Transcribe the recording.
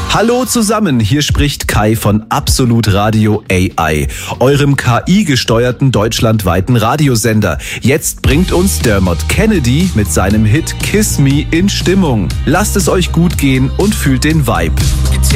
Hallo zusammen, hier spricht Kai von Absolut Radio AI, eurem KI-gesteuerten deutschlandweiten Radiosender. Jetzt bringt uns Dermot Kennedy mit seinem Hit Kiss Me in Stimmung. Lasst es euch gut gehen und fühlt den Vibe.